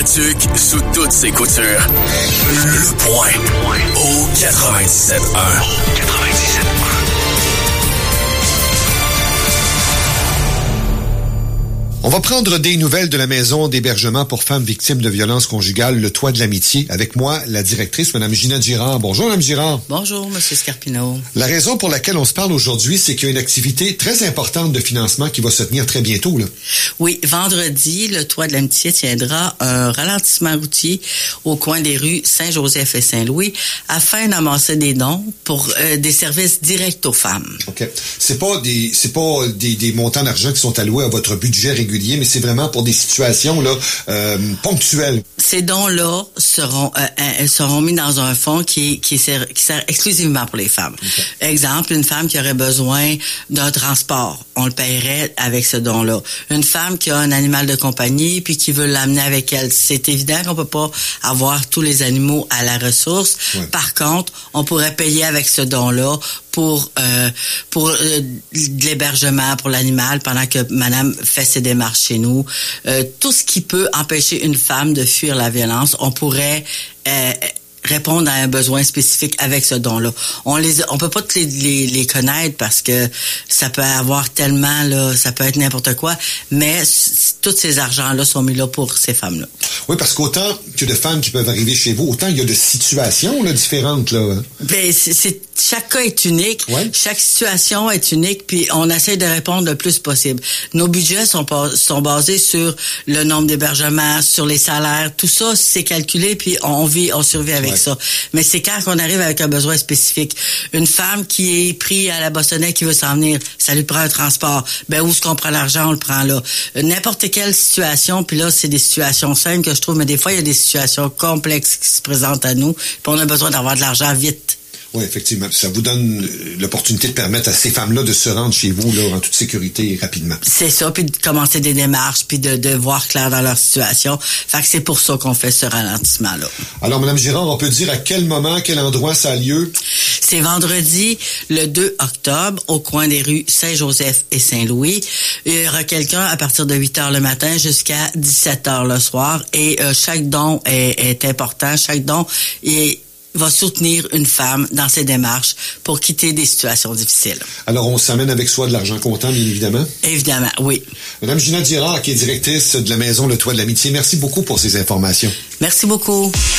tuque sous toutes ses coutures. Le Point. Au 97.1. On va prendre des nouvelles de la maison d'hébergement pour femmes victimes de violences conjugales, le Toit de l'Amitié. Avec moi, la directrice, Mme Gina Girard. Bonjour, Mme Girard. Bonjour, M. Scarpino. La raison pour laquelle on se parle aujourd'hui, c'est qu'il y a une activité très importante de financement qui va se tenir très bientôt, là. Oui, vendredi, le Toit de l'Amitié tiendra un ralentissement routier au coin des rues Saint-Joseph et Saint-Louis afin d'amasser des dons pour des services directs aux femmes. OK. C'est pas des montants d'argent qui sont alloués à votre budget régulier, mais c'est vraiment pour des situations là ponctuelles. Ces dons-là seront mis dans un fonds qui sert exclusivement pour les femmes. Okay. Exemple, une femme qui aurait besoin d'un transport, on le paierait avec ce don-là. Une femme qui a un animal de compagnie puis qui veut l'amener avec elle, c'est évident qu'on peut pas avoir tous les animaux à la ressource. Ouais. Par contre, on pourrait payer avec ce don-là pour de l'hébergement pour l'animal pendant que madame fait ses démarches chez nous. Tout ce qui peut empêcher une femme de fuir la violence, on pourrait répondre à un besoin spécifique avec ce don-là. On peut pas les connaître parce que ça peut avoir tellement là, ça peut être n'importe quoi, mais tous ces argents-là sont mis là pour ces femmes-là. Oui, parce qu'autant que de femmes qui peuvent arriver chez vous, autant il y a de situations là différentes là. Ben chaque cas est unique, ouais. Chaque situation est unique, puis on essaie de répondre le plus possible. Nos budgets sont basés sur le nombre d'hébergements, sur les salaires, tout ça c'est calculé, puis on survit avec ça. Mais c'est quand on arrive avec un besoin spécifique. Une femme qui est prise à la Bostonnais qui veut s'en venir, ça lui prend un transport. Ben où est-ce qu'on prend l'argent, on le prend là. N'importe quelle situation, puis là c'est des situations simples que je trouve, mais des fois il y a des situations complexes qui se présentent à nous, puis on a besoin d'avoir de l'argent vite. Oui, effectivement. Ça vous donne l'opportunité de permettre à ces femmes-là de se rendre chez vous là en toute sécurité et rapidement. C'est ça, puis de commencer des démarches, puis de voir clair dans leur situation. Fait que c'est pour ça qu'on fait ce ralentissement-là. Alors, Mme Girard, on peut dire à quel moment, quel endroit ça a lieu? C'est vendredi, le 2 octobre, au coin des rues Saint-Joseph et Saint-Louis. Il y aura quelqu'un à partir de 8h le matin jusqu'à 17h le soir. Et chaque don est important. Chaque don va soutenir une femme dans ses démarches pour quitter des situations difficiles. Alors, on s'amène avec soi de l'argent comptant, bien évidemment? Évidemment, oui. Mme Gina Girard, qui est directrice de la Maison Le Toit de l'Amitié, merci beaucoup pour ces informations. Merci beaucoup.